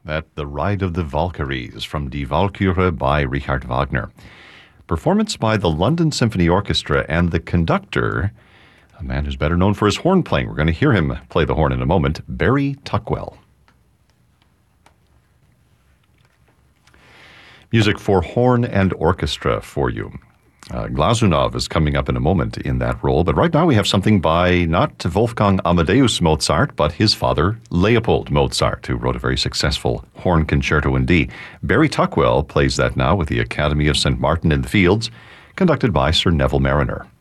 That The Ride of the Valkyries from Die Walküre by Richard Wagner. Performance by the London Symphony Orchestra and the conductor, a man who's better known for his horn playing. We're going to hear him play the horn in a moment, Barry Tuckwell. Music for horn and orchestra for you. Glazunov is coming up in a moment in that role, but right now we have something by not Wolfgang Amadeus Mozart, but his father, Leopold Mozart, who wrote a very successful horn concerto in D. Barry Tuckwell plays that now with the Academy of St. Martin in the Fields, conducted by Sir Neville Marriner.